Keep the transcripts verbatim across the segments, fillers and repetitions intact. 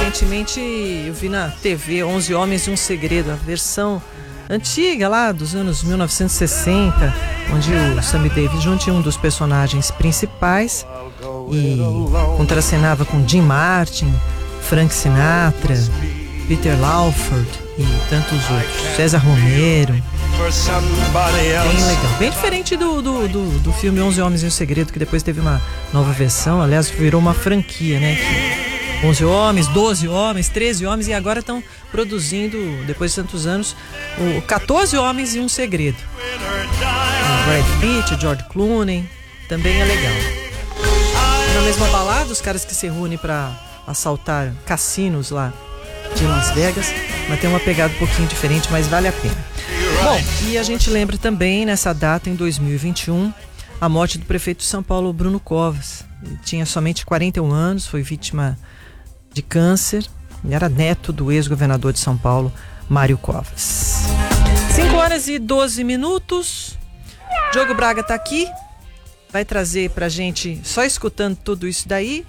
recentemente eu vi na T V onze Homens e um Segredo, a versão antiga lá dos anos mil novecentos e sessenta, onde o Sammy Davis Júnior tinha um dos personagens principais e contracenava com Jim Martin, Frank Sinatra, Peter Lawford e tantos outros, César Romero. Bem legal, bem diferente do, do, do, do filme onze Homens e um Segredo, que depois teve uma nova versão, aliás virou uma franquia, né? onze homens, doze homens, treze homens, e agora estão produzindo, depois de tantos anos, o catorze Homens e um Segredo. O Brad Pitt, o George Clooney, também é legal. Na mesma balada, os caras que se reúnem para assaltar cassinos lá de Las Vegas, mas tem uma pegada um pouquinho diferente, mas vale a pena. Bom, e a gente lembra também, nessa data, em dois mil e vinte e um, a morte do prefeito de São Paulo, Bruno Covas. Ele tinha somente quarenta e um anos, foi vítima de câncer, ele era neto do ex-governador de São Paulo, Mário Covas. cinco horas e doze minutos. Diogo Braga tá aqui, vai trazer pra gente, só escutando tudo isso daí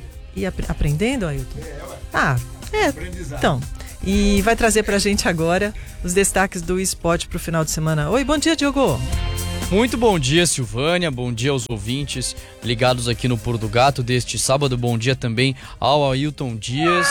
e ap- aprendendo, Ailton? Ah, é, então. E vai trazer pra gente agora os destaques do esporte pro final de semana. Oi, bom dia, Diogo. Muito bom dia, Silvânia, bom dia aos ouvintes ligados aqui no Pulo do Gato deste sábado, bom dia também ao Ailton Dias.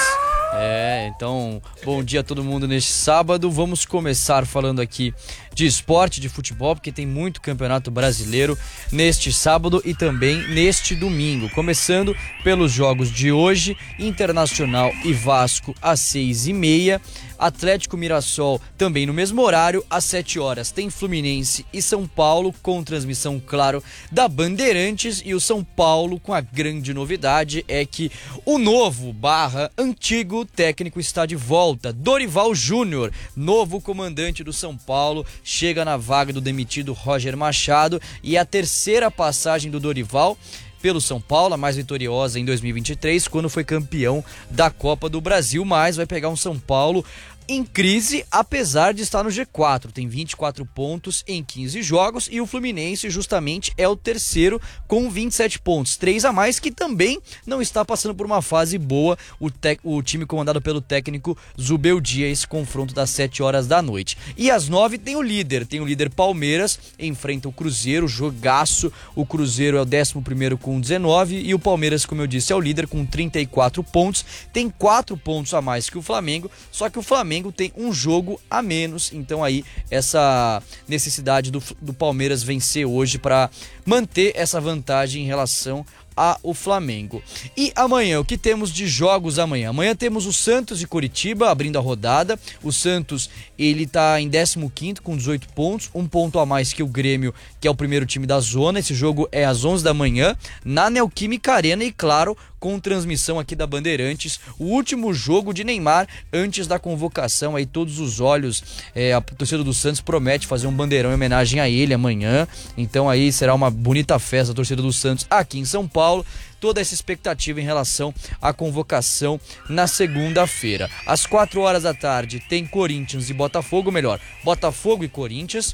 É, então, bom dia a todo mundo neste sábado. Vamos começar falando aqui de esporte, de futebol, porque tem muito campeonato brasileiro neste sábado e também neste domingo. Começando pelos jogos de hoje, Internacional e Vasco às seis e meia. Atlético Mirassol também no mesmo horário, às sete horas. Tem Fluminense e São Paulo, com transmissão, claro, da Bandeirantes. E o São Paulo, com a grande novidade, é que o novo barra antigo técnico está de volta. Dorival Júnior, novo comandante do São Paulo, chega na vaga do demitido Roger Machado. E a terceira passagem do Dorival pelo São Paulo, a mais vitoriosa em dois mil e vinte e três, quando foi campeão da Copa do Brasil, mas vai pegar um São Paulo em crise, apesar de estar no G quatro, tem vinte e quatro pontos em quinze jogos, e o Fluminense justamente é o terceiro com vinte e sete pontos, três a mais, que também não está passando por uma fase boa, o, tec- o time comandado pelo técnico Zubeldia, esse confronto das sete horas da noite. E às nove tem o líder, tem o líder Palmeiras, enfrenta o Cruzeiro, jogaço, o Cruzeiro é o décimo primeiro com dezenove, e o Palmeiras, como eu disse, é o líder com trinta e quatro pontos, tem quatro pontos a mais que o Flamengo, só que o Flamengo tem um jogo a menos, então aí essa necessidade do, do Palmeiras vencer hoje para manter essa vantagem em relação ao Flamengo. E amanhã, o que temos de jogos amanhã? Amanhã temos o Santos e Coritiba abrindo a rodada. O Santos, ele tá em décimo quinto com dezoito pontos, um ponto a mais que o Grêmio, que é o primeiro time da zona. Esse jogo é às onze da manhã na Neoquímica Arena e, claro, com transmissão aqui da Bandeirantes, o último jogo de Neymar antes da convocação. Aí todos os olhos, é, a torcida do Santos promete fazer um bandeirão em homenagem a ele amanhã, então aí será uma bonita festa a torcida do Santos aqui em São Paulo. Toda essa expectativa em relação à convocação na segunda-feira. Às quatro horas da tarde tem Corinthians e Botafogo, melhor, Botafogo e Corinthians.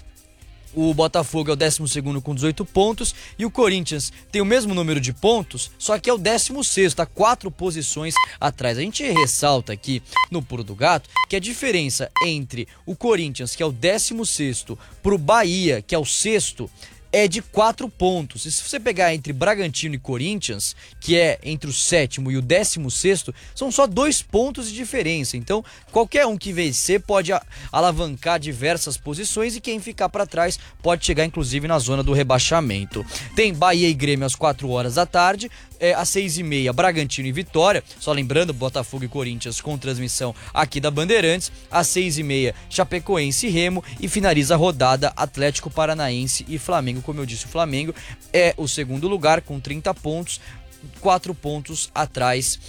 O Botafogo é o décimo segundo com dezoito pontos e o Corinthians tem o mesmo número de pontos, só que é o décimo sexto, está quatro posições atrás. A gente ressalta aqui no Pulo do Gato que a diferença entre o Corinthians, que é o décimo sexto, para o Bahia, que é o sexto, é de quatro pontos. E se você pegar entre Bragantino e Corinthians, que é entre o sétimo e o décimo sexto, são só dois pontos de diferença. Então, qualquer um que vencer pode alavancar diversas posições e quem ficar para trás pode chegar, inclusive, na zona do rebaixamento. Tem Bahia e Grêmio às quatro horas da tarde. É, às seis e meia, Bragantino e Vitória. Só lembrando, Botafogo e Corinthians com transmissão aqui da Bandeirantes. Às seis e meia, Chapecoense e Remo. E finaliza a rodada Atlético Paranaense e Flamengo. Como eu disse, o Flamengo é o segundo lugar com trinta pontos, quatro pontos atrás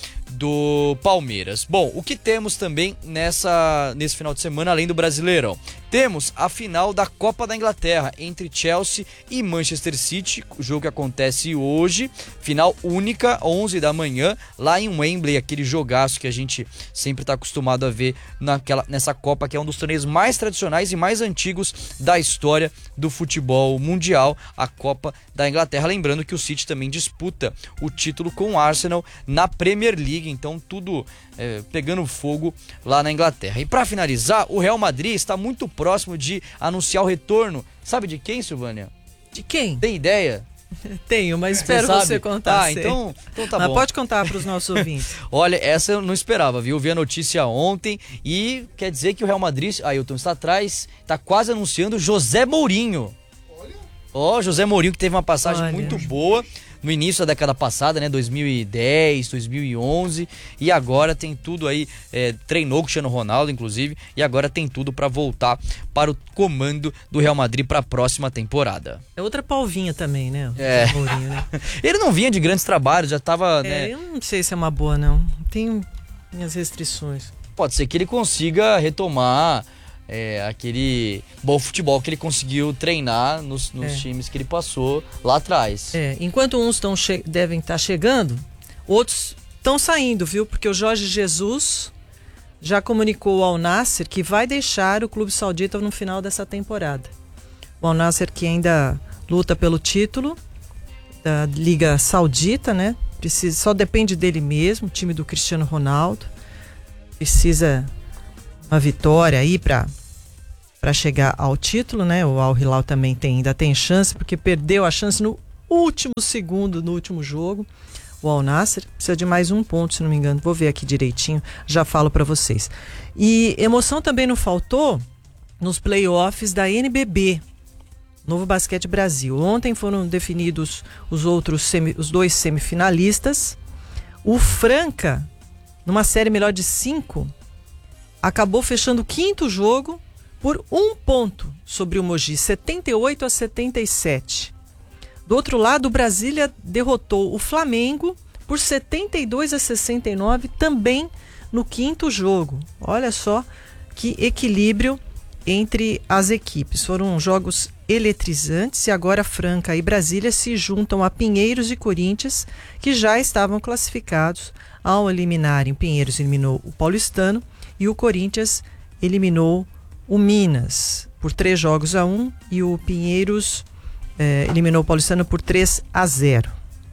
do Palmeiras. Bom, o que temos também nessa, nesse final de semana, além do Brasileirão? Temos a final da Copa da Inglaterra entre Chelsea e Manchester City, o jogo que acontece hoje, final única, onze da manhã, lá em Wembley, aquele jogaço que a gente sempre está acostumado a ver naquela, nessa Copa, que é um dos torneios mais tradicionais e mais antigos da história do futebol mundial, a Copa da Inglaterra. Lembrando que o City também disputa o título com o Arsenal na Premier League, Liga, então tudo é, pegando fogo lá na Inglaterra. E para finalizar, o Real Madrid está muito próximo de anunciar o retorno. Sabe de quem, Silvânia? De quem? Tem ideia? Tenho, mas espero você, você contar. Ah, então, então tá mas bom. Pode contar para os nossos ouvintes. Olha, essa eu não esperava, viu? Vi a notícia ontem e quer dizer que o Real Madrid, Ailton, está atrás, está quase anunciando José Mourinho. Olha. Ó, oh, José Mourinho que teve uma passagem Olha. muito boa no início da década passada, né? dois mil e dez, dois mil e onze, e agora tem tudo aí, é, treinou com o Cristiano Ronaldo, inclusive, e agora tem tudo para voltar para o comando do Real Madrid para a próxima temporada. É outra palvinha também, né? É. Mourinho, né? Ele não vinha de grandes trabalhos, já tava, é, né? Eu não sei se é uma boa, não. Tem minhas restrições. Pode ser que ele consiga retomar É, aquele bom futebol que ele conseguiu treinar nos, nos é. times que ele passou lá atrás. É, enquanto uns tão che- devem estar tá chegando, outros estão saindo, viu? Porque o Jorge Jesus já comunicou ao Al-Nassr que vai deixar o clube saudita no final dessa temporada. O Al-Nassr que ainda luta pelo título da Liga Saudita, né? Precisa, só depende dele mesmo, o time do Cristiano Ronaldo. Precisa uma vitória aí para para chegar ao título, né? O Al Hilal também tem, ainda tem chance, porque perdeu a chance no último segundo, no último jogo. O Al-Nassr precisa de mais um ponto, se não me engano. Vou ver aqui direitinho, já falo para vocês. E emoção também não faltou nos playoffs da N B B, Novo Basquete Brasil. Ontem foram definidos os outros semi, os dois semifinalistas. O Franca, numa série melhor de cinco, acabou fechando o quinto jogo por um ponto sobre o Mogi, setenta e oito a setenta e sete. Do outro lado, o Brasília derrotou o Flamengo por setenta e dois a sessenta e nove, também no quinto jogo. Olha só que equilíbrio entre as equipes. Foram jogos eletrizantes e agora Franca e Brasília se juntam a Pinheiros e Corinthians, que já estavam classificados. Ao eliminarem, Pinheiros eliminou o Paulistano e o Corinthians eliminou o Minas por três jogos a um e o Pinheiros eh, eliminou o Paulistano por três a zero.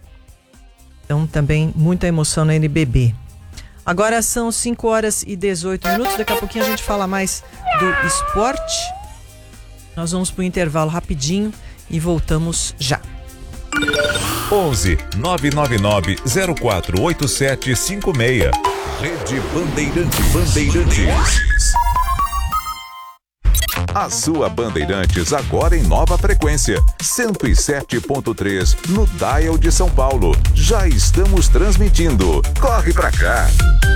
Então também muita emoção na N B B. Agora são cinco horas e dezoito minutos, daqui a pouquinho a gente fala mais do esporte. Nós vamos para o intervalo rapidinho e voltamos já. onze nove nove nove zero quatro oito sete cinco seis. Rede Bandeirantes. Bandeirantes. A sua Bandeirantes agora em nova frequência, cento e sete ponto três no Dial de São Paulo. Já estamos transmitindo. Corre pra cá.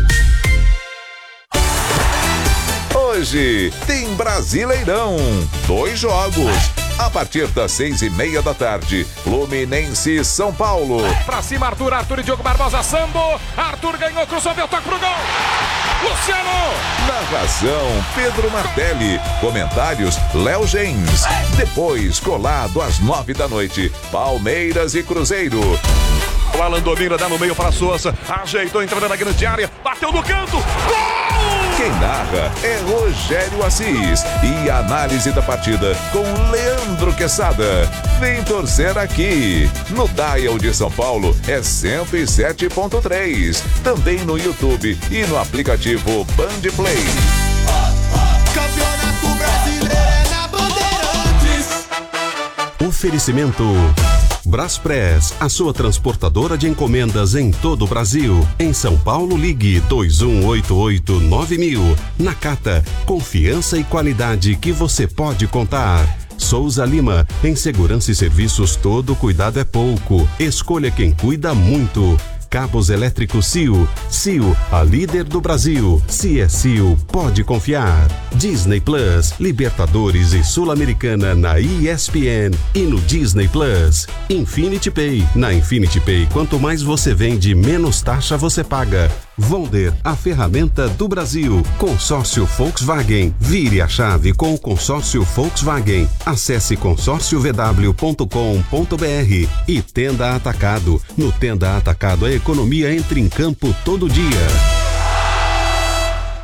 Hoje tem Brasileirão. Dois jogos. A partir das seis e meia da tarde, Fluminense e São Paulo. Pra cima, Arthur, Arthur e Diogo Barbosa, Sambo. Arthur ganhou, cruzou, deu toque pro gol. Luciano. Narração, Pedro Martelli. Comentários, Léo Gens. Depois, colado às nove da noite, Palmeiras e Cruzeiro. O Alan domina, dá no meio para Souza. Ajeitou, entrando na grande área. Bateu no canto. Gol! Quem narra é Rogério Assis. E a análise da partida com Leandro Quesada. Vem torcer aqui. No Dial de São Paulo é cento e sete ponto três. Também no YouTube e no aplicativo Band Play. Campeonato Brasileiro é na Bandeirantes. Oferecimento Braspress, a sua transportadora de encomendas em todo o Brasil. Em São Paulo, ligue dois um oito oito nove mil. Nakata, confiança e qualidade que você pode contar. Souza Lima, em segurança e serviços todo cuidado é pouco. Escolha quem cuida muito. Cabos elétricos C I O. C I O, a líder do Brasil. Se é C I O, pode confiar. Disney Plus, Libertadores e Sul-Americana na E S P N e no Disney Plus. Infinity Pay. Na Infinity Pay, quanto mais você vende, menos taxa você paga. Vonder, a ferramenta do Brasil. Consórcio Volkswagen. Vire a chave com o consórcio Volkswagen. Acesse consórcio v w ponto com ponto b r. E Tenda Atacado. No Tenda Atacado, a economia entra em campo todo dia.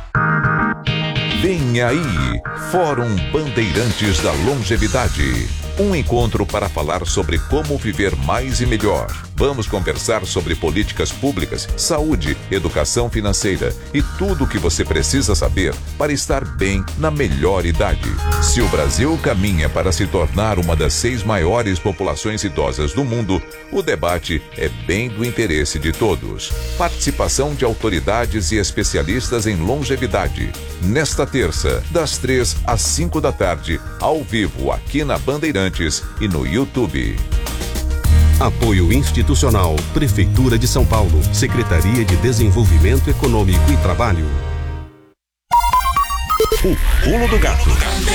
Vem aí, Fórum Bandeirantes da Longevidade. Um encontro para falar sobre como viver mais e melhor. Vamos conversar sobre políticas públicas, saúde, educação financeira e tudo o que você precisa saber para estar bem na melhor idade. Se o Brasil caminha para se tornar uma das seis maiores populações idosas do mundo, o debate é bem do interesse de todos. Participação de autoridades e especialistas em longevidade. Nesta terça, das três às cinco da tarde, ao vivo aqui na Bandeirantes e no YouTube. Apoio institucional, Prefeitura de São Paulo, Secretaria de Desenvolvimento Econômico e Trabalho. O Pulo do Gato.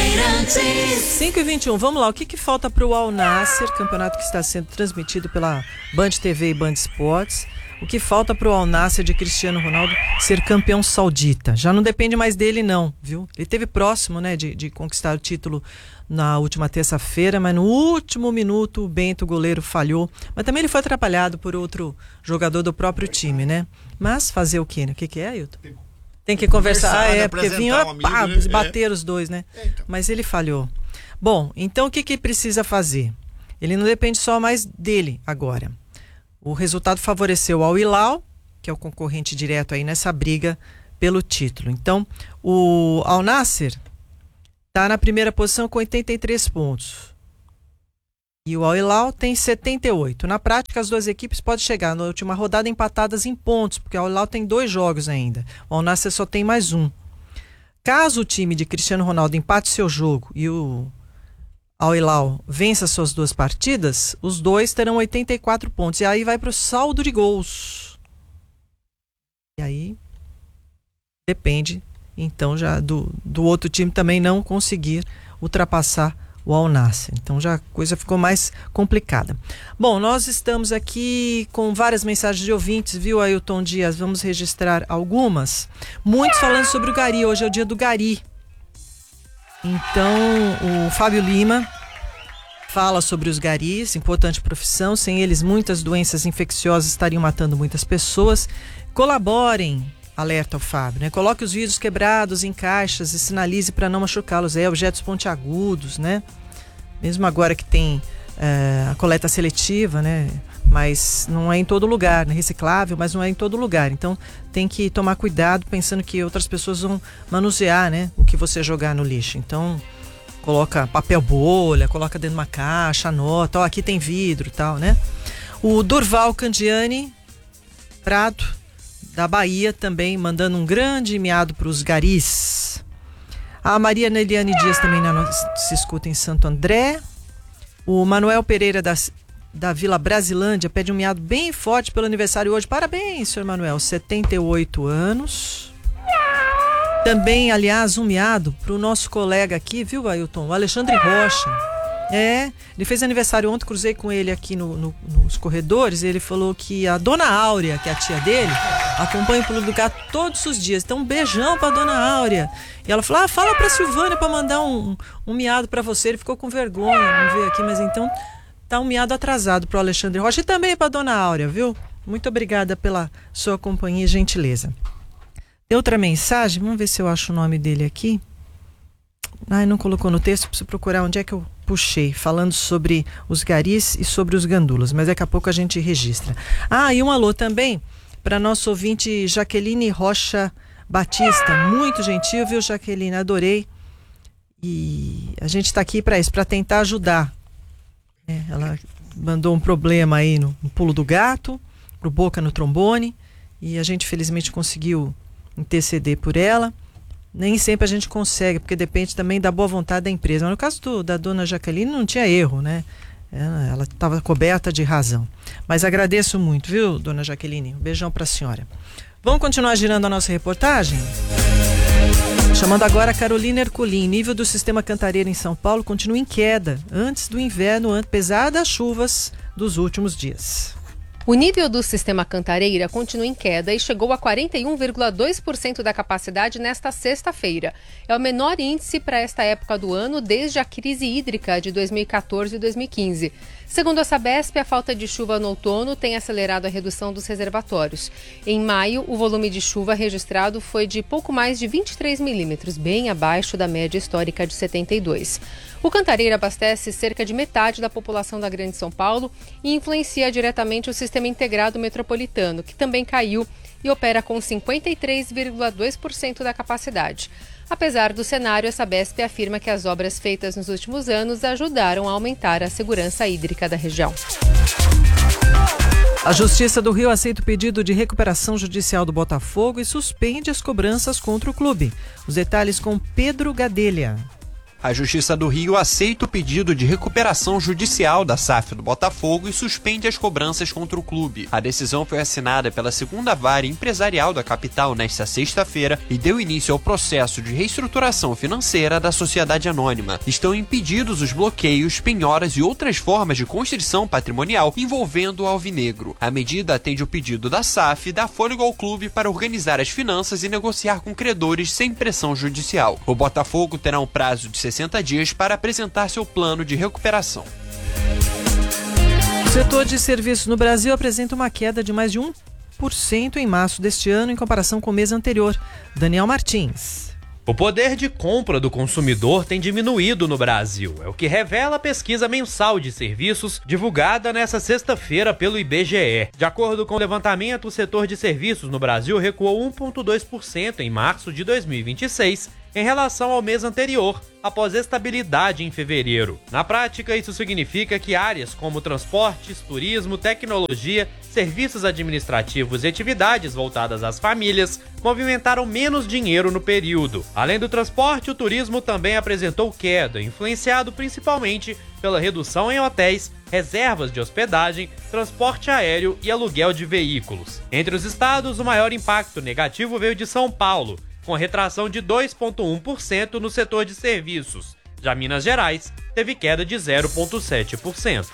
cinco e vinte e um, vamos lá, o que, que falta para o Al Nassr, campeonato que está sendo transmitido pela Band T V e Band Esportes? O que falta para o Al Nassr de Cristiano Ronaldo ser campeão saudita? Já não depende mais dele não, viu? Ele esteve próximo, né, de, de conquistar o título na última terça-feira, mas no último minuto o Bento, o goleiro, falhou. Mas também ele foi atrapalhado por outro jogador do próprio time, né? Mas fazer o quê? O que, que é, Ailton? Tem que conversar, conversar ah, é, porque vinham, um pá, né? bateram os dois, né? É, então. Mas ele falhou. Bom, então o que, que precisa fazer? Ele não depende só mais dele agora. O resultado favoreceu o Al Hilal, que é o concorrente direto aí nessa briga pelo título. Então, o Al Nassr está na primeira posição com oitenta e três pontos. E o Al Hilal tem setenta e oito. Na prática, as duas equipes podem chegar na última rodada empatadas em pontos, porque o Al Hilal tem dois jogos ainda. O Al Nassr só tem mais um. Caso o time de Cristiano Ronaldo empate seu jogo e o Al Hilal vença suas duas partidas, os dois terão oitenta e quatro pontos. E aí vai para o saldo de gols. E aí depende, então, já do, do outro time também não conseguir ultrapassar o Al Nassr. Então já a coisa ficou mais complicada. Bom, nós estamos aqui com várias mensagens de ouvintes, viu, Ailton Dias? Vamos registrar algumas. Muitos falando sobre o Gari. Hoje é o dia do Gari. Então, o Fábio Lima fala sobre os garis, importante profissão. Sem eles, muitas doenças infecciosas estariam matando muitas pessoas. Colaborem, alerta o Fábio, né? Coloque os vidros quebrados em caixas e sinalize para não machucá-los. É, objetos pontiagudos, né? Mesmo agora que tem é, a coleta seletiva, né? Mas não é em todo lugar, né? Reciclável, mas não é em todo lugar. Então tem que tomar cuidado pensando que outras pessoas vão manusear, né, o que você jogar no lixo. Então coloca papel bolha, coloca dentro de uma caixa, anota, ó, aqui tem vidro e tal, né? O Durval Candiani Prado, da Bahia, também mandando um grande miado para os garis. A Maria Neliane Dias também se escuta em Santo André. O Manuel Pereira das da Vila Brasilândia pede um miado bem forte pelo aniversário hoje. Parabéns, senhor Manuel, setenta e oito anos. Também, aliás, um miado pro nosso colega aqui, viu, Ailton? O Alexandre Rocha. É, ele fez aniversário ontem, cruzei com ele aqui no, no, nos corredores, e ele falou que a dona Áurea, que é a tia dele, acompanha o Pulo do Gato todos os dias. Então, um beijão pra dona Áurea. E ela falou, ah, fala pra Silvânia pra mandar um, um miado pra você. Ele ficou com vergonha, não veio aqui, mas então... Tá um miado atrasado para o Alexandre Rocha e também para a dona Áurea, viu? Muito obrigada pela sua companhia e gentileza. Tem outra mensagem, vamos ver se eu acho o nome dele aqui. Ai, não colocou no texto, preciso procurar onde é que eu puxei, falando sobre os garis e sobre os gandulas, mas daqui a pouco a gente registra. Ah, e um alô também para nosso ouvinte Jaqueline Rocha Batista, muito gentil, viu, Jaqueline? Adorei. E a gente está aqui para isso, para tentar ajudar. É, ela mandou um problema aí no, no Pulo do Gato, pro Boca no trombone, e a gente felizmente conseguiu interceder por ela. Nem sempre a gente consegue, porque depende também da boa vontade da empresa. Mas no caso do, da dona Jaqueline não tinha erro, né? Ela estava coberta de razão. Mas agradeço muito, viu, dona Jaqueline? Um beijão para a senhora. Vamos continuar girando a nossa reportagem? Chamando agora a Carolina Ercolim. Nível do sistema Cantareira em São Paulo continua em queda antes do inverno, apesar das chuvas dos últimos dias. O nível do sistema Cantareira continua em queda e chegou a quarenta e um vírgula dois por cento da capacidade nesta sexta-feira. É o menor índice para esta época do ano desde a crise hídrica de dois mil e quatorze e dois mil e quinze. Segundo a Sabesp, a falta de chuva no outono tem acelerado a redução dos reservatórios. Em maio, o volume de chuva registrado foi de pouco mais de vinte e três milímetros, bem abaixo da média histórica de setenta e dois. O Cantareira abastece cerca de metade da população da Grande São Paulo e influencia diretamente o sistema integrado metropolitano, que também caiu e opera com cinquenta e três vírgula dois por cento da capacidade. Apesar do cenário, a Sabesp afirma que as obras feitas nos últimos anos ajudaram a aumentar a segurança hídrica da região. A Justiça do Rio aceita o pedido de recuperação judicial do Botafogo e suspende as cobranças contra o clube. Os detalhes com Pedro Gadelha. A Justiça do Rio aceita o pedido de recuperação judicial da S A F do Botafogo e suspende as cobranças contra o clube. A decisão foi assinada pela segunda vara empresarial da capital nesta sexta-feira e deu início ao processo de reestruturação financeira da sociedade anônima. Estão impedidos os bloqueios, penhoras e outras formas de constrição patrimonial envolvendo o alvinegro. A medida atende o pedido da S A F e dá fôlego ao clube para organizar as finanças e negociar com credores sem pressão judicial. O Botafogo terá um prazo de sessenta dias para apresentar seu plano de recuperação. O setor de serviços no Brasil apresenta uma queda de mais de um por cento em março deste ano em comparação com o mês anterior. Daniel Martins. O poder de compra do consumidor tem diminuído no Brasil, é o que revela a pesquisa mensal de serviços divulgada nesta sexta-feira pelo I B G E. De acordo com o levantamento, o setor de serviços no Brasil recuou um vírgula dois por cento em março de dois mil e vinte e seis em relação ao mês anterior, após estabilidade em fevereiro. Na prática, isso significa que áreas como transportes, turismo, tecnologia, serviços administrativos e atividades voltadas às famílias movimentaram menos dinheiro no período. Além do transporte, o turismo também apresentou queda, influenciado principalmente pela redução em hotéis, reservas de hospedagem, transporte aéreo e aluguel de veículos. Entre os estados, o maior impacto negativo veio de São Paulo, com retração de dois vírgula um por cento no setor de serviços. Já Minas Gerais teve queda de zero vírgula sete por cento.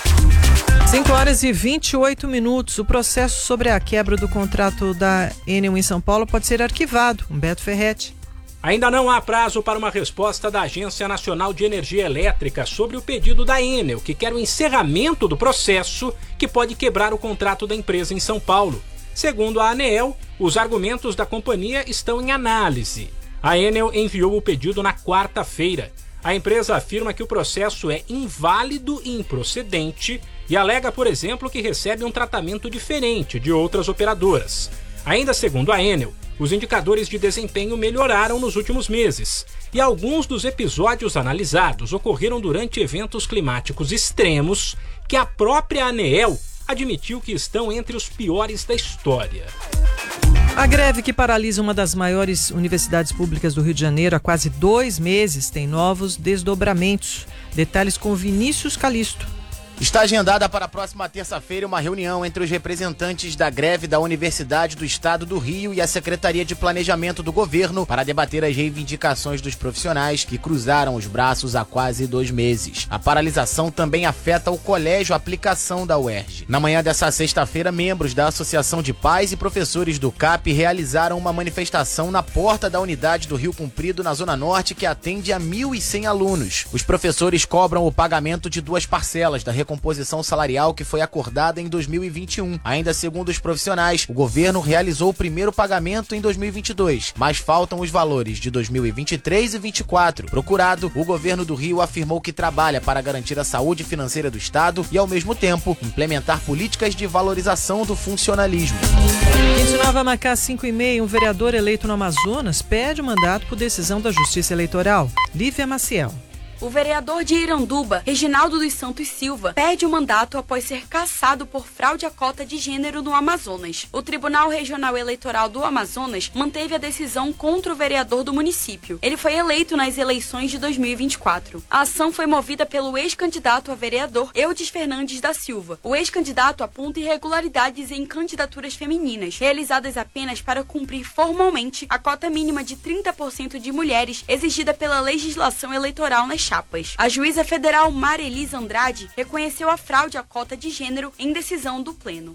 cinco horas e vinte e oito minutos. O processo sobre a quebra do contrato da Enel em São Paulo pode ser arquivado. Humberto Ferretti. Ainda não há prazo para uma resposta da Agência Nacional de Energia Elétrica sobre o pedido da Enel, que quer o encerramento do processo que pode quebrar o contrato da empresa em São Paulo. Segundo a ANEEL, os argumentos da companhia estão em análise. A Enel enviou o pedido na quarta-feira. A empresa afirma que o processo é inválido e improcedente e alega, por exemplo, que recebe um tratamento diferente de outras operadoras. Ainda segundo a Enel, os indicadores de desempenho melhoraram nos últimos meses e alguns dos episódios analisados ocorreram durante eventos climáticos extremos que a própria ANEEL admitiu que estão entre os piores da história. A greve que paralisa uma das maiores universidades públicas do Rio de Janeiro há quase dois meses tem novos desdobramentos. Detalhes com Vinícius Calisto. Está agendada para a próxima terça-feira uma reunião entre os representantes da greve da Universidade do Estado do Rio e a Secretaria de Planejamento do Governo para debater as reivindicações dos profissionais que cruzaram os braços há quase dois meses. A paralisação também afeta o Colégio Aplicação da U E R J. Na manhã dessa sexta-feira, membros da Associação de Pais e Professores do C A P realizaram uma manifestação na porta da unidade do Rio Comprido, na Zona Norte, que atende a mil e cem alunos. Os professores cobram o pagamento de duas parcelas da recomposição salarial que foi acordada em dois mil e vinte e um. Ainda segundo os profissionais, o governo realizou o primeiro pagamento em dois mil e vinte e dois, mas faltam os valores de dois mil e vinte e três e vinte e quatro. Procurado, o governo do Rio afirmou que trabalha para garantir a saúde financeira do Estado e, ao mesmo tempo, implementar políticas de valorização do funcionalismo. Quinze Nova Macá cinco e meia, um vereador eleito no Amazonas pede o mandato por decisão da Justiça Eleitoral. Lívia Maciel. O vereador de Iranduba, Reginaldo dos Santos Silva, perde o mandato após ser cassado por fraude à cota de gênero no Amazonas. O Tribunal Regional Eleitoral do Amazonas manteve a decisão contra o vereador do município. Ele foi eleito nas eleições de dois mil e vinte e quatro. A ação foi movida pelo ex-candidato a vereador Eudes Fernandes da Silva. O ex-candidato aponta irregularidades em candidaturas femininas, realizadas apenas para cumprir formalmente a cota mínima de trinta por cento de mulheres exigida pela legislação eleitoral nas chapas. A juíza federal Marilisa Andrade reconheceu a fraude à cota de gênero em decisão do Pleno.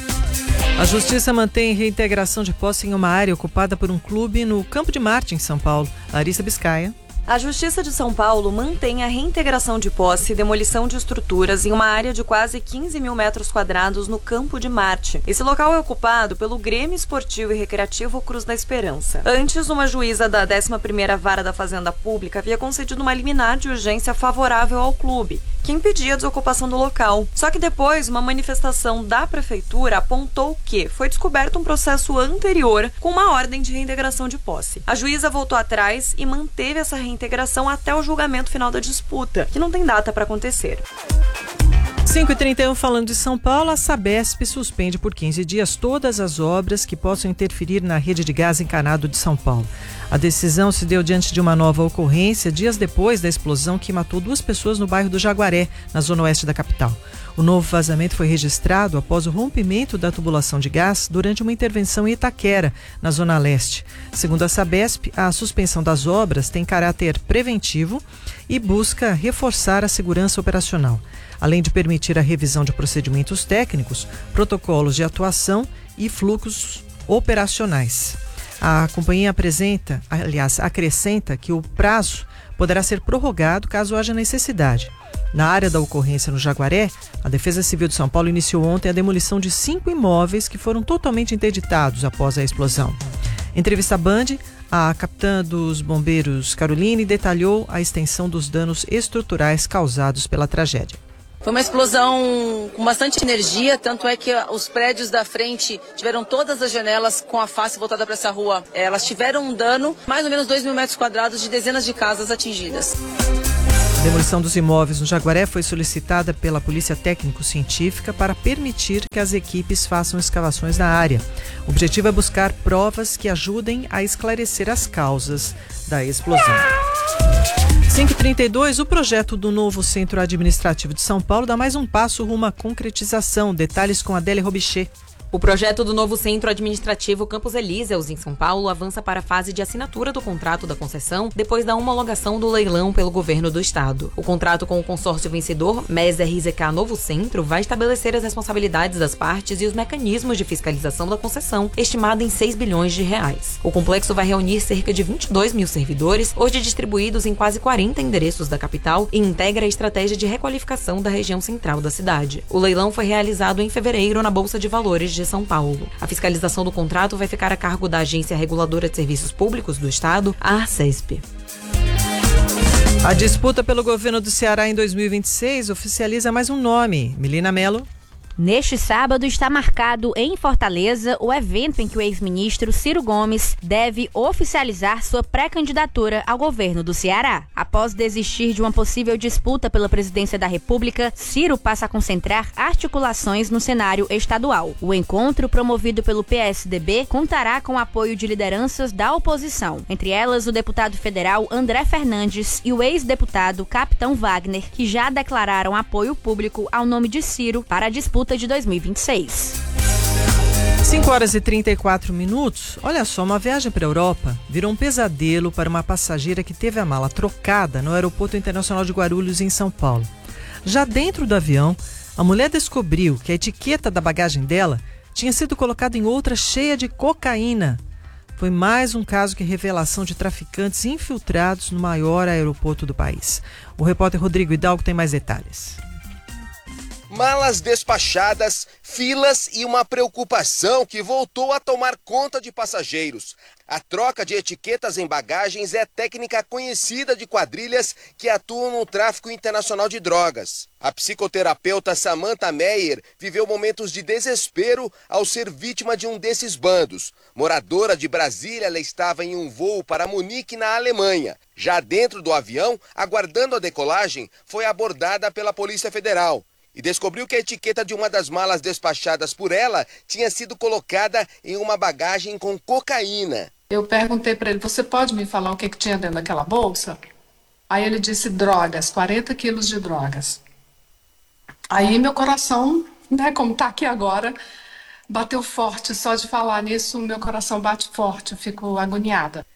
A Justiça mantém reintegração de posse em uma área ocupada por um clube no Campo de Marte, em São Paulo. Larissa Biscaia. A Justiça de São Paulo mantém a reintegração de posse e demolição de estruturas em uma área de quase quinze mil metros quadrados no Campo de Marte. Esse local é ocupado pelo Grêmio Esportivo e Recreativo Cruz da Esperança. Antes, uma juíza da décima primeira Vara da Fazenda Pública havia concedido uma liminar de urgência favorável ao clube, que impedia a desocupação do local. Só que depois, uma manifestação da Prefeitura apontou que foi descoberto um processo anterior com uma ordem de reintegração de posse. A juíza voltou atrás e manteve essa reintegração integração até o julgamento final da disputa, que não tem data para acontecer. cinco e trinta e um, falando de São Paulo, a Sabesp suspende por quinze dias todas as obras que possam interferir na rede de gás encanado de São Paulo. A decisão se deu diante de uma nova ocorrência dias depois da explosão que matou duas pessoas no bairro do Jaguaré, na zona oeste da capital. O novo vazamento foi registrado após o rompimento da tubulação de gás durante uma intervenção em Itaquera, na zona leste. Segundo a Sabesp, a suspensão das obras tem caráter preventivo e busca reforçar a segurança operacional, além de permitir a revisão de procedimentos técnicos, protocolos de atuação e fluxos operacionais. A companhia apresenta, aliás, acrescenta que o prazo poderá ser prorrogado caso haja necessidade. Na área da ocorrência no Jaguaré, a Defesa Civil de São Paulo iniciou ontem a demolição de cinco imóveis que foram totalmente interditados após a explosão. Em entrevista à Band, a capitã dos bombeiros Caroline detalhou a extensão dos danos estruturais causados pela tragédia. Foi uma explosão com bastante energia, tanto é que os prédios da frente tiveram todas as janelas com a face voltada para essa rua. Elas tiveram um dano, mais ou menos dois mil metros quadrados de dezenas de casas atingidas. A demolição dos imóveis no Jaguaré foi solicitada pela Polícia Técnico-Científica para permitir que as equipes façam escavações na área. O objetivo é buscar provas que ajudem a esclarecer as causas da explosão. cinco e trinta e dois, o projeto do novo Centro Administrativo de São Paulo dá mais um passo rumo à concretização. Detalhes com Adélia Robichê. O projeto do novo Centro Administrativo Campos Elíseos, em São Paulo, avança para a fase de assinatura do contrato da concessão depois da homologação do leilão pelo governo do estado. O contrato com o consórcio vencedor, M E S R Z K Novo Centro, vai estabelecer as responsabilidades das partes e os mecanismos de fiscalização da concessão, estimada em seis bilhões de reais. O complexo vai reunir cerca de vinte e dois mil servidores, hoje distribuídos em quase quarenta endereços da capital, e integra a estratégia de requalificação da região central da cidade. O leilão foi realizado em fevereiro na Bolsa de Valores de São Paulo. A fiscalização do contrato vai ficar a cargo da Agência Reguladora de Serviços Públicos do Estado, a Arcesp. A disputa pelo governo do Ceará em dois mil e vinte e seis oficializa mais um nome. Milena Mello. Neste sábado está marcado em Fortaleza o evento em que o ex-ministro Ciro Gomes deve oficializar sua pré-candidatura ao governo do Ceará. Após desistir de uma possível disputa pela presidência da República, Ciro passa a concentrar articulações no cenário estadual. O encontro, promovido pelo P S D B, contará com o apoio de lideranças da oposição, entre elas o deputado federal André Fernandes e o ex-deputado Capitão Wagner, que já declararam apoio público ao nome de Ciro para a disputa de dois mil e vinte e seis. cinco horas e trinta e quatro minutos. Olha só, uma viagem para a Europa virou um pesadelo para uma passageira que teve a mala trocada no Aeroporto Internacional de Guarulhos, em São Paulo. Já dentro do avião, a mulher descobriu que a etiqueta da bagagem dela tinha sido colocada em outra cheia de cocaína. Foi mais um caso que revelação de traficantes infiltrados no maior aeroporto do país. O repórter Rodrigo Hidalgo tem mais detalhes. Malas despachadas, filas e uma preocupação que voltou a tomar conta de passageiros. A troca de etiquetas em bagagens é técnica conhecida de quadrilhas que atuam no tráfico internacional de drogas. A psicoterapeuta Samantha Meyer viveu momentos de desespero ao ser vítima de um desses bandos. Moradora de Brasília, ela estava em um voo para Munique, na Alemanha. Já dentro do avião, aguardando a decolagem, foi abordada pela Polícia Federal e descobriu que a etiqueta de uma das malas despachadas por ela tinha sido colocada em uma bagagem com cocaína. Eu perguntei para ele, você pode me falar o que, que tinha dentro daquela bolsa? Aí ele disse drogas, quarenta quilos de drogas. Aí meu coração, né, como está aqui agora, bateu forte. Só de falar nisso, meu coração bate forte, eu fico agoniada.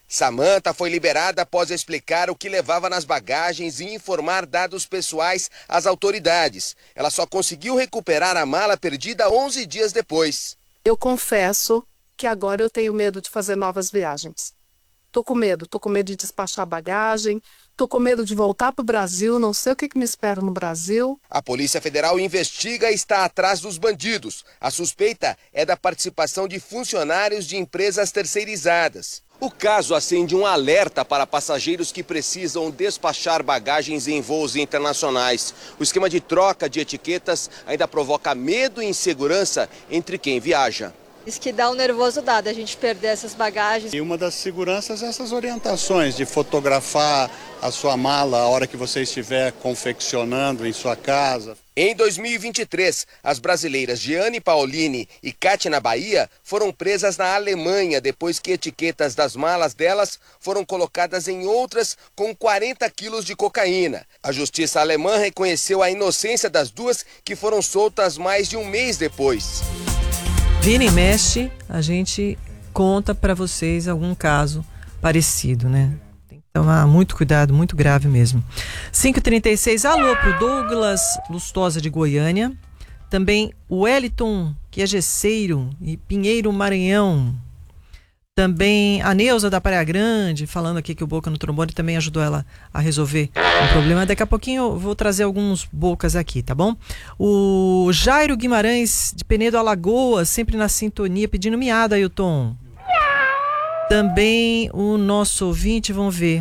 Samantha foi liberada após explicar o que levava nas bagagens e informar dados pessoais às autoridades. Ela só conseguiu recuperar a mala perdida onze dias depois. Eu confesso que agora eu tenho medo de fazer novas viagens. Tô com medo, tô com medo de despachar bagagem, tô com medo de voltar para o Brasil, não sei o que, que me espera no Brasil. A Polícia Federal investiga e está atrás dos bandidos. A suspeita é da participação de funcionários de empresas terceirizadas. O caso acende um alerta para passageiros que precisam despachar bagagens em voos internacionais. O esquema de troca de etiquetas ainda provoca medo e insegurança entre quem viaja. Isso que dá um nervoso dado, a gente perder essas bagagens. E uma das seguranças é essas orientações de fotografar a sua mala a hora que você estiver confeccionando em sua casa. Em dois mil e vinte e três, as brasileiras Giane Paolini e Kátia na Bahia foram presas na Alemanha depois que etiquetas das malas delas foram colocadas em outras com quarenta quilos de cocaína. A justiça alemã reconheceu a inocência das duas, que foram soltas mais de um mês depois. Vira e mexe, a gente conta para vocês algum caso parecido, né? Tem que tomar muito cuidado, muito grave mesmo. cinco e trinta e seis, alô pro Douglas Lustosa de Goiânia. Também o Wellington, que é gesseiro, e Pinheiro Maranhão. Também a Neuza da Praia Grande, falando aqui que o Boca no trombone também ajudou ela a resolver um problema. Daqui a pouquinho eu vou trazer alguns bocas aqui, tá bom? O Jairo Guimarães, de Penedo Alagoas, sempre na sintonia, pedindo miada, Ailton. Também o nosso ouvinte, vamos ver.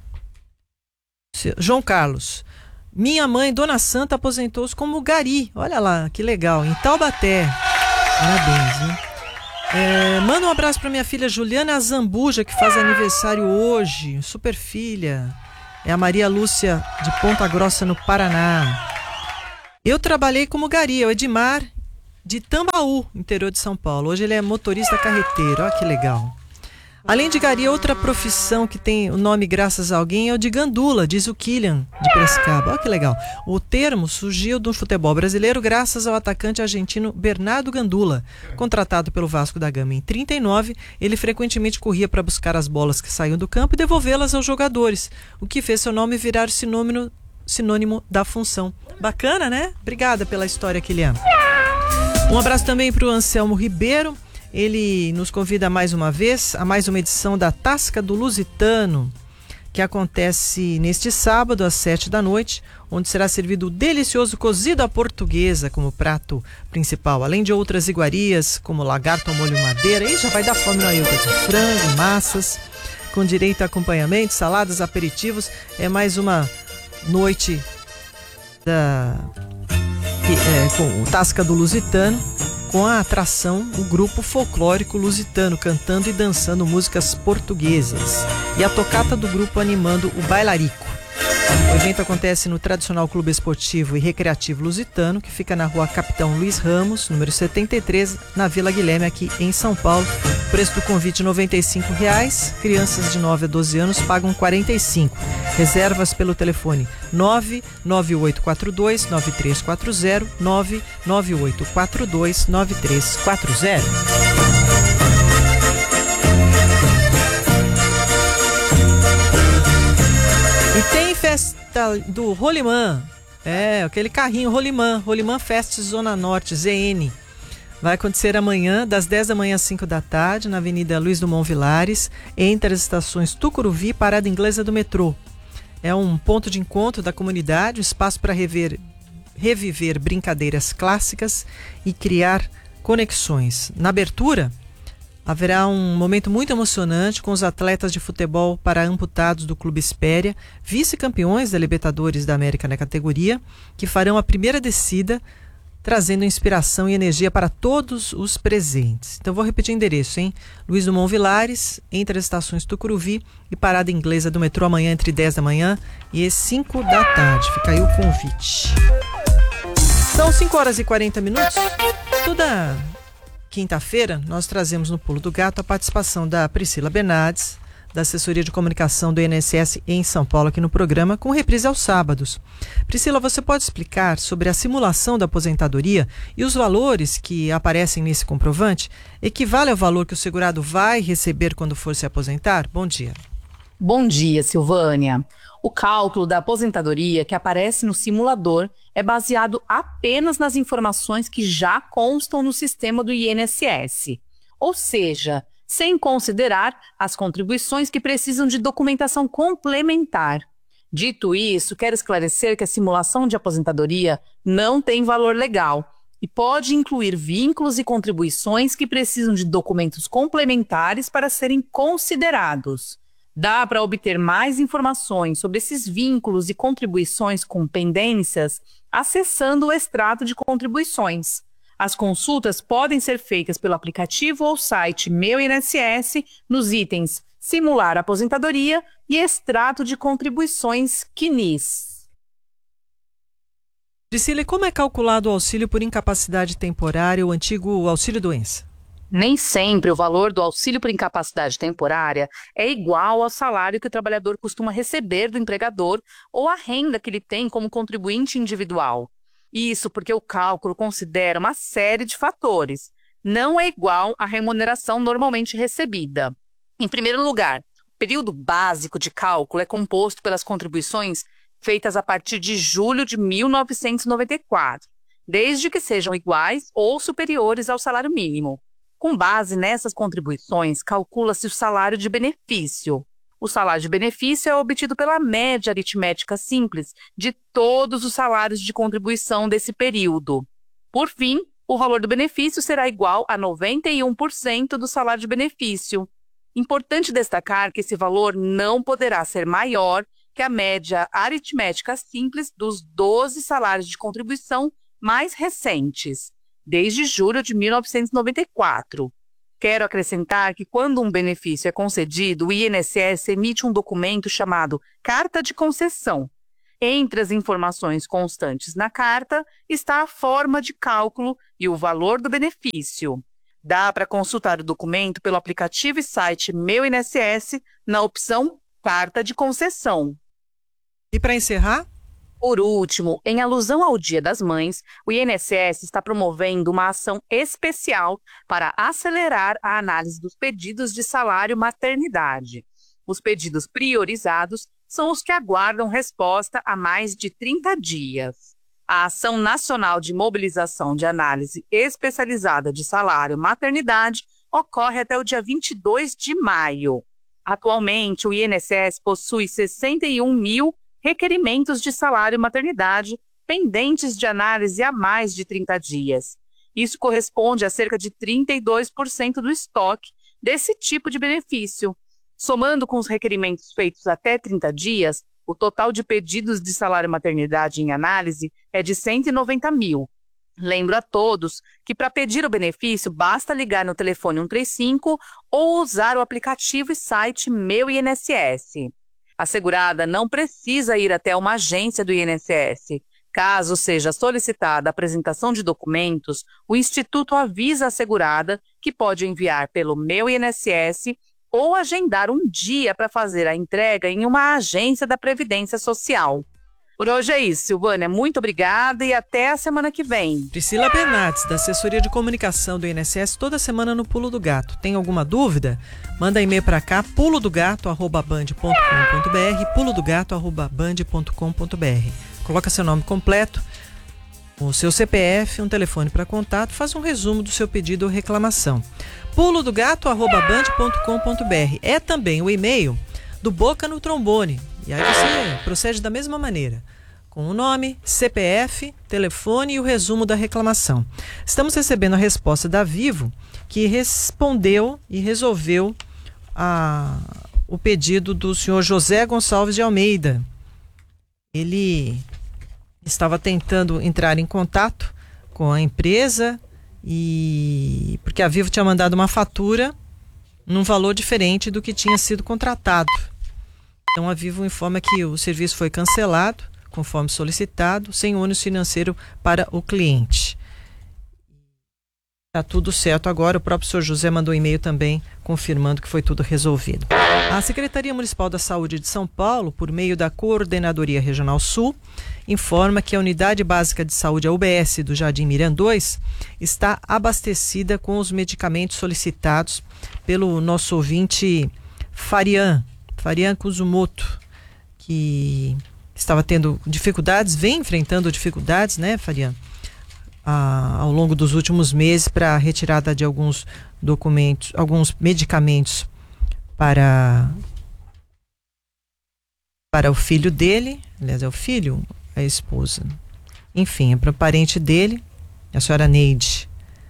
João Carlos. Minha mãe, Dona Santa, aposentou-se como gari. Olha lá, que legal, em Taubaté. Parabéns, hein? É, manda um abraço para minha filha Juliana Zambuja, que faz aniversário hoje. Super filha. É a Maria Lúcia de Ponta Grossa, no Paraná. Eu trabalhei como gari, é o Edmar de Tambaú, interior de São Paulo. Hoje ele é motorista carreteiro. Olha que legal. Além de gari, outra profissão que tem o nome graças a alguém é o de gandula, diz o Kylian de Prescaba. Olha que legal. O termo surgiu do futebol brasileiro graças ao atacante argentino Bernardo Gandula. Contratado pelo Vasco da Gama em trinta e nove, ele frequentemente corria para buscar as bolas que saíam do campo e devolvê-las aos jogadores, o que fez seu nome virar sinônimo, sinônimo da função. Bacana, né? Obrigada pela história, Kylian. Um abraço também para o Anselmo Ribeiro. Ele nos convida mais uma vez a mais uma edição da Tasca do Lusitano, que acontece neste sábado às sete da noite, onde será servido o delicioso cozido à portuguesa como prato principal, além de outras iguarias como lagarto ao molho madeira. E já vai dar fome no Ailton, de frango, massas, com direito a acompanhamento, saladas, aperitivos. É mais uma noite da é, com o Tasca do Lusitano, com a atração, o grupo folclórico lusitano cantando e dançando músicas portuguesas e a tocata do grupo animando o bailarico. O evento acontece no tradicional Clube Esportivo e Recreativo Lusitano, que fica na rua Capitão Luiz Ramos, número setenta e três, na Vila Guilherme, aqui em São Paulo. O preço do convite noventa e cinco reais, crianças de nove a doze anos pagam quarenta e cinco. Reservas pelo telefone nove nove oito quatro dois nove três quatro zero, nove nove oito quatro dois nove três quatro zero. E tem festa do Rolimã, é, aquele carrinho Rolimã, Rolimã Fest Zona Norte, Z N. Vai acontecer amanhã, das dez da manhã às cinco da tarde, na Avenida Luiz Dumont Vilares, entre as estações Tucuruvi e Parada Inglesa do metrô. É um ponto de encontro da comunidade, um espaço para rever, reviver brincadeiras clássicas e criar conexões. Na abertura, haverá um momento muito emocionante com os atletas de futebol para amputados do Clube Espéria, vice-campeões da Libertadores da América na categoria, que farão a primeira descida, trazendo inspiração e energia para todos os presentes. Então vou repetir o endereço, hein? Luiz Dumont Vilares, entre as estações Tucuruvi e Parada Inglesa do metrô, amanhã entre dez da manhã e cinco da tarde. Fica aí o convite. São cinco horas e quarenta minutos. Toda quinta-feira, nós trazemos no Pulo do Gato a participação da Priscila Bernardes, da assessoria de comunicação do I N S S em São Paulo, aqui no programa, com reprise aos sábados. Priscila, você pode explicar sobre a simulação da aposentadoria e os valores que aparecem nesse comprovante? Equivale ao valor que o segurado vai receber quando for se aposentar? Bom dia. Bom dia, Silvânia. O cálculo da aposentadoria que aparece no simulador é baseado apenas nas informações que já constam no sistema do I N S S, ou seja, sem considerar as contribuições que precisam de documentação complementar. Dito isso, quero esclarecer que a simulação de aposentadoria não tem valor legal e pode incluir vínculos e contribuições que precisam de documentos complementares para serem considerados. Dá para obter mais informações sobre esses vínculos e contribuições com pendências acessando o extrato de contribuições. As consultas podem ser feitas pelo aplicativo ou site Meu I N S S nos itens Simular Aposentadoria e Extrato de Contribuições C N I S. Priscila, e como é calculado o auxílio por incapacidade temporária, o antigo auxílio-doença? Nem sempre o valor do auxílio por incapacidade temporária é igual ao salário que o trabalhador costuma receber do empregador ou a renda que ele tem como contribuinte individual. Isso porque o cálculo considera uma série de fatores. Não é igual à remuneração normalmente recebida. Em primeiro lugar, o período básico de cálculo é composto pelas contribuições feitas a partir de julho de mil novecentos e noventa e quatro, desde que sejam iguais ou superiores ao salário mínimo. Com base nessas contribuições, calcula-se o salário de benefício. O salário de benefício é obtido pela média aritmética simples de todos os salários de contribuição desse período. Por fim, o valor do benefício será igual a noventa e um por cento do salário de benefício. Importante destacar que esse valor não poderá ser maior que a média aritmética simples dos doze salários de contribuição mais recentes, desde julho de mil novecentos e noventa e quatro. Quero acrescentar que quando um benefício é concedido, o I N S S emite um documento chamado Carta de Concessão. Entre as informações constantes na carta está a forma de cálculo e o valor do benefício. Dá para consultar o documento pelo aplicativo e site Meu I N S S na opção Carta de Concessão. E para encerrar? Por último, em alusão ao Dia das Mães, o I N S S está promovendo uma ação especial para acelerar a análise dos pedidos de salário maternidade. Os pedidos priorizados são os que aguardam resposta há mais de trinta dias. A Ação Nacional de Mobilização de Análise Especializada de Salário Maternidade ocorre até o dia vinte e dois de maio. Atualmente, o I N S S possui sessenta e um mil requerimentos de salário maternidade pendentes de análise há mais de trinta dias. Isso corresponde a cerca de trinta e dois por cento do estoque desse tipo de benefício. Somando com os requerimentos feitos até trinta dias, o total de pedidos de salário maternidade em análise é de cento e noventa mil. Lembro a todos que para pedir o benefício basta ligar no telefone cento e trinta e cinco ou usar o aplicativo e site Meu I N S S. A segurada não precisa ir até uma agência do I N S S. Caso seja solicitada a apresentação de documentos, o Instituto avisa a segurada que pode enviar pelo Meu I N S S ou agendar um dia para fazer a entrega em uma agência da Previdência Social. Por hoje é isso, Silvânia. Muito obrigada e até a semana que vem. Priscila Bernardes, da assessoria de comunicação do I N S S, toda semana no Pulo do Gato. Tem alguma dúvida? Manda e-mail para cá, pulo do gato arroba band ponto com ponto br, pulo do gato arroba band ponto com ponto br. Coloca seu nome completo, o seu C P F, um telefone para contato, faz um resumo do seu pedido ou reclamação. pulo do gato arroba band ponto com ponto br. É também o e-mail do Boca no Trombone. E aí você procede da mesma maneira, com o nome, C P F, telefone e o resumo da reclamação. Estamos recebendo a resposta da Vivo, que respondeu e resolveu a, o pedido do senhor José Gonçalves de Almeida. Ele estava tentando entrar em contato com a empresa, e porque a Vivo tinha mandado uma fatura num valor diferente do que tinha sido contratado. Então a Vivo informa que o serviço foi cancelado, conforme solicitado, sem ônus financeiro para o cliente. Tá tudo certo agora. O próprio senhor José mandou um e-mail também confirmando que foi tudo resolvido. A Secretaria Municipal da Saúde de São Paulo, por meio da Coordenadoria Regional Sul, informa que a Unidade Básica de Saúde, a U B S do Jardim Miran dois, está abastecida com os medicamentos solicitados pelo nosso ouvinte Farian, Farian Kuzumoto, que estava tendo dificuldades, vem enfrentando dificuldades, né, Farian? Ah, ao longo dos últimos meses para a retirada de alguns documentos, alguns medicamentos para para o filho dele, aliás é o filho, a esposa, enfim, é para o parente dele, a senhora Neide.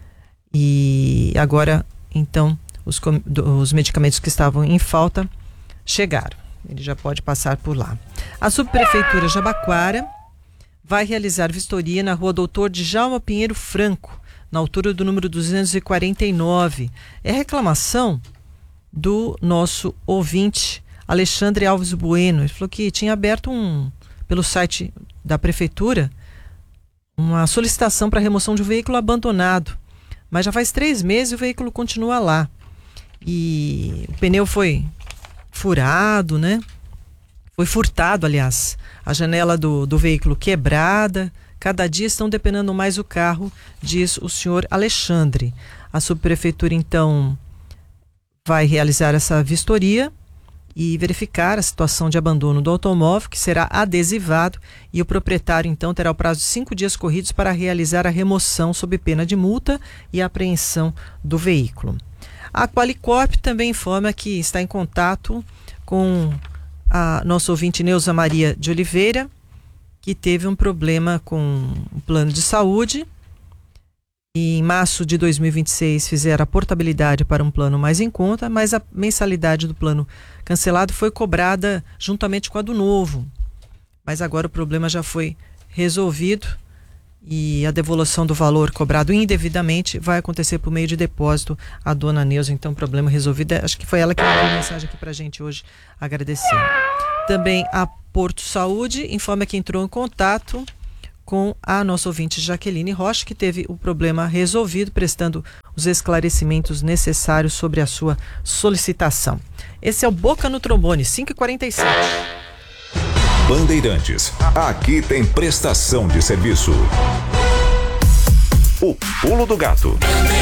E agora, então, os, os medicamentos que estavam em falta chegaram. Ele já pode passar por lá. A subprefeitura Jabaquara vai realizar vistoria na rua Doutor Djalma Pinheiro Franco, na altura do número duzentos e quarenta e nove. É reclamação do nosso ouvinte, Alexandre Alves Bueno. Ele falou que tinha aberto um, pelo site da prefeitura, uma solicitação para remoção de um veículo abandonado. Mas já faz três meses e o veículo continua lá. E o pneu foi furado, né? Foi furtado, aliás. A janela do, do veículo quebrada. Cada dia estão depenando mais o carro, diz o senhor Alexandre. A subprefeitura, então, vai realizar essa vistoria e verificar a situação de abandono do automóvel, que será adesivado, e o proprietário, então, terá o prazo de cinco dias corridos para realizar a remoção sob pena de multa e apreensão do veículo. A Qualicorp também informa que está em contato com a nossa ouvinte Neuza Maria de Oliveira, que teve um problema com o plano de saúde. E em março de dois mil e vinte e seis fizeram a portabilidade para um plano mais em conta, mas a mensalidade do plano cancelado foi cobrada juntamente com a do novo. Mas agora o problema já foi resolvido e a devolução do valor cobrado indevidamente vai acontecer por meio de depósito. A dona Neuza, então, problema resolvido. Acho que foi ela que mandou mensagem aqui pra gente hoje, agradecendo. Também a Porto Saúde informa que entrou em contato com a nossa ouvinte Jaqueline Rocha, que teve o problema resolvido, prestando os esclarecimentos necessários sobre a sua solicitação. Esse é o Boca no Trombone, cinco e quarenta e sete. Bandeirantes, aqui tem prestação de serviço. O Pulo do Gato.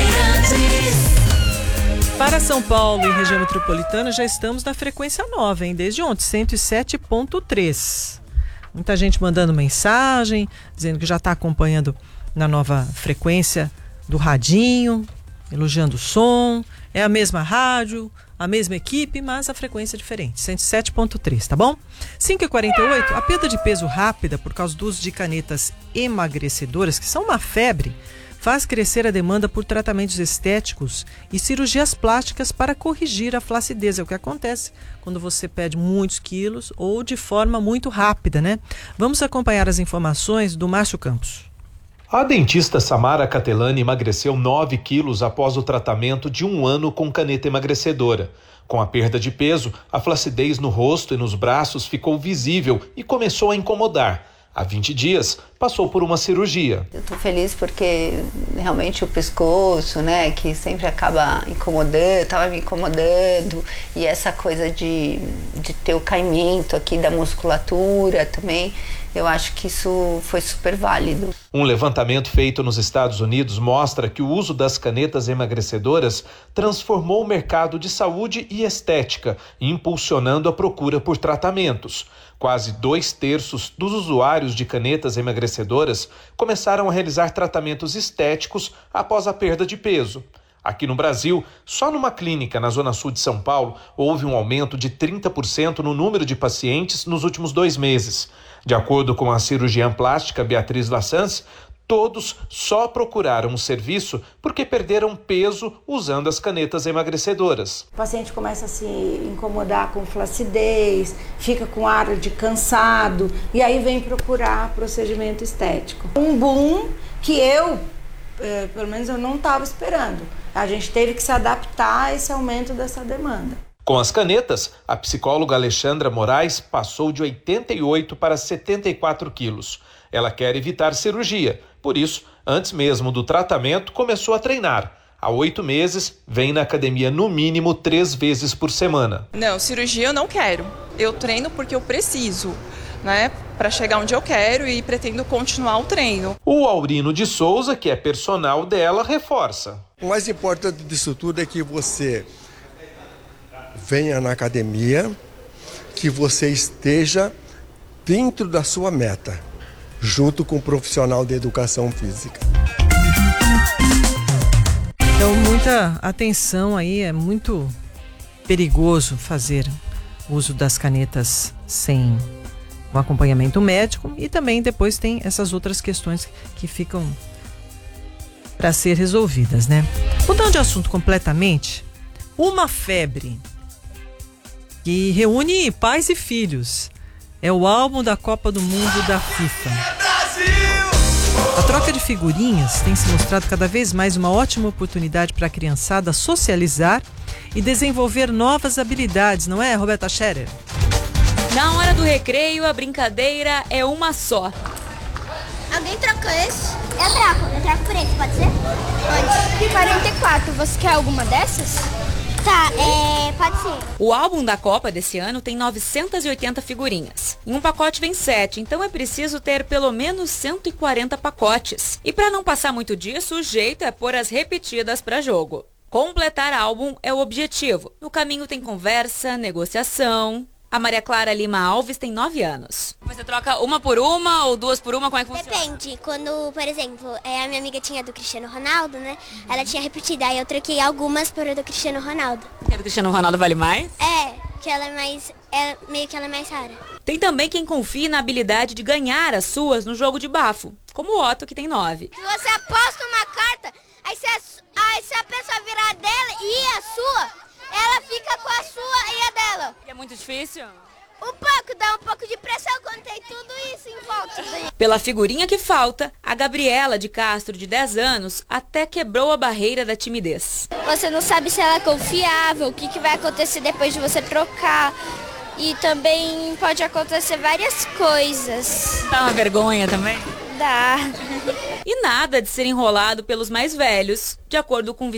Para São Paulo e região metropolitana já estamos na frequência nova, hein? Desde ontem, cento e sete ponto três. Muita gente mandando mensagem, dizendo que já está acompanhando na nova frequência do radinho, elogiando o som. É a mesma rádio, a mesma equipe, mas a frequência é diferente, cento e sete ponto três, tá bom? cinco e quarenta e oito, a perda de peso rápida por causa do uso de canetas emagrecedoras, que são uma febre, faz crescer a demanda por tratamentos estéticos e cirurgias plásticas para corrigir a flacidez. É o que acontece quando você perde muitos quilos ou de forma muito rápida, né? Vamos acompanhar as informações do Márcio Campos. A dentista Samara Catelani emagreceu nove quilos após o tratamento de um ano com caneta emagrecedora. Com a perda de peso, a flacidez no rosto e nos braços ficou visível e começou a incomodar. Há vinte dias, passou por uma cirurgia. Eu tô feliz porque realmente o pescoço, né, que sempre acaba incomodando, tava me incomodando, e essa coisa de, de ter o caimento aqui da musculatura também, eu acho que isso foi super válido. Um levantamento feito nos Estados Unidos mostra que o uso das canetas emagrecedoras transformou o mercado de saúde e estética, impulsionando a procura por tratamentos. Quase dois terços dos usuários de canetas emagrecedoras começaram a realizar tratamentos estéticos após a perda de peso. Aqui no Brasil, só numa clínica na Zona Sul de São Paulo, houve um aumento de trinta por cento no número de pacientes nos últimos dois meses. De acordo com a cirurgiã plástica Beatriz Lassans, todos só procuraram o serviço porque perderam peso usando as canetas emagrecedoras. O paciente começa a se incomodar com flacidez, fica com ar de cansado e aí vem procurar procedimento estético. Um boom que eu, eh, pelo menos eu não estava esperando. A gente teve que se adaptar a esse aumento dessa demanda. Com as canetas, a psicóloga Alexandra Moraes passou de oitenta e oito para setenta e quatro quilos. Ela quer evitar cirurgia, Por isso, antes mesmo do tratamento, começou a treinar. Há oito meses, vem na academia no mínimo três vezes por semana. Não, cirurgia eu não quero. Eu treino porque eu preciso, né? Para chegar onde eu quero e pretendo continuar o treino. O Aurino de Souza, que é personal dela, reforça. O mais importante disso tudo é que você venha na academia, que você esteja dentro da sua meta, junto com um profissional de educação física. Então, muita atenção aí, é muito perigoso fazer uso das canetas sem um acompanhamento médico, e também depois tem essas outras questões que ficam para ser resolvidas, né? Mudando de assunto completamente, uma febre que reúne pais e filhos é o álbum da Copa do Mundo da FIFA. A troca de figurinhas tem se mostrado cada vez mais uma ótima oportunidade para a criançada socializar e desenvolver novas habilidades, não é, Roberta Scherer? Na hora do recreio, a brincadeira é uma só. Alguém troca esse? Eu troco, eu troco por esse, pode ser? Pode. quarenta e quatro, você quer alguma dessas? Tá, é, pode ser. O álbum da Copa desse ano tem novecentas e oitenta figurinhas. Em um pacote vem sete, então é preciso ter pelo menos cento e quarenta pacotes. E para não passar muito disso, o jeito é pôr as repetidas para jogo. Completar álbum é o objetivo. No caminho tem conversa, negociação. A Maria Clara Lima Alves tem nove anos. Você troca uma por uma ou duas por uma? Como é que funciona? Depende. Quando, por exemplo, é, a minha amiga tinha do Cristiano Ronaldo, né? Ela tinha repetido, aí eu troquei algumas por a do Cristiano Ronaldo. E a do Cristiano Ronaldo vale mais? É, que ela é mais, é, meio que ela é mais rara. Tem também quem confie na habilidade de ganhar as suas no jogo de bafo, como o Otto, que tem nove. Se você aposta uma carta, aí se a, aí se a pessoa virar a dela e a sua, ela fica com a sua e a dela. E é muito difícil? Um pouco, dá um pouco de pressão quando tem tudo isso em volta. Pela figurinha que falta, a Gabriela de Castro, de dez anos, até quebrou a barreira da timidez. Você não sabe se ela é confiável, o que, que vai acontecer depois de você trocar. E também pode acontecer várias coisas. Dá uma vergonha também? Dá. E nada de ser enrolado pelos mais velhos, de acordo com